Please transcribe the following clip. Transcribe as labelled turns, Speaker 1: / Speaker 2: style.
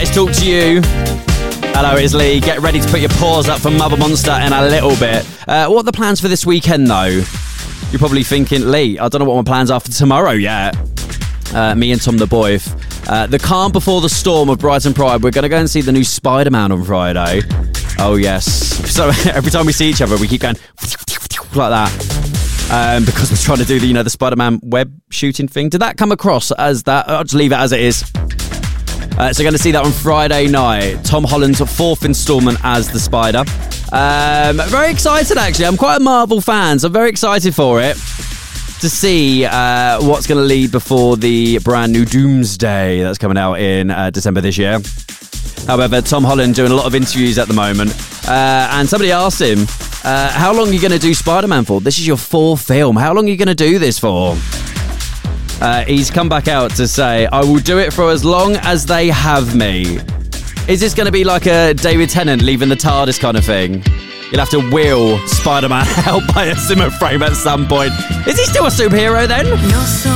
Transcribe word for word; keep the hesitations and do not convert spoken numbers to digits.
Speaker 1: That is Talk to You. Hello, it's Lee. Get ready to put your paws up for Mother Monster in a little bit. Uh, what are the plans for this weekend, though? You're probably thinking, Lee, I don't know what my plans are for tomorrow yet. Uh, me and Tom the Boy. Uh, the calm before the storm of Brighton Pride. We're going to go and see the new Spider-Man on Friday. Oh, yes. So every time we see each other, we keep going like that. Um, because we're trying to do the, you know, the Spider-Man web shooting thing. Did that come across as that? I'll just leave it as it is. Uh, so going to see that on Friday night. Tom Holland's fourth instalment as the Spider. Um, very excited, actually. I'm quite a Marvel fan, so I'm very excited for it. To see uh, what's going to lead before the brand new Doomsday that's coming out in uh, December this year. However, Tom Holland doing a lot of interviews at the moment. Uh, and somebody asked him, uh, how long are you going to do Spider-Man for? This is your fourth film. How long are you going to do this for? Uh, he's come back out to say, I will do it for as long as they have me. Is this going to be like a David Tennant leaving the TARDIS kind of thing? You'll have to wheel Spider-Man out by a cement frame at some point. Is he still a superhero then?